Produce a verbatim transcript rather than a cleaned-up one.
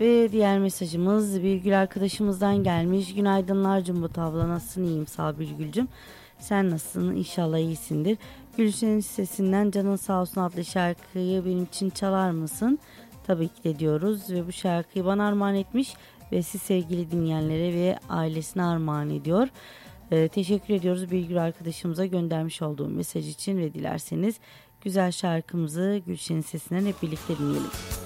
Ve diğer mesajımız Birgül arkadaşımızdan gelmiş. Günaydınlar Cumhuriyet abla, nasılsın? İyiyim sağ ol Birgül'cüm. Sen nasılsın? İnşallah iyisindir. Gülşen'in sesinden Canın Sağ Olsun adlı şarkıyı benim için çalar mısın? Tabii ki de diyoruz ve bu şarkıyı bana armağan etmiş ve siz sevgili dinleyenlere ve ailesine armağan ediyor. Ee, teşekkür ediyoruz Birgül arkadaşımıza göndermiş olduğu mesaj için ve dilerseniz güzel şarkımızı Gülşen'in sesinden hep birlikte dinleyelim.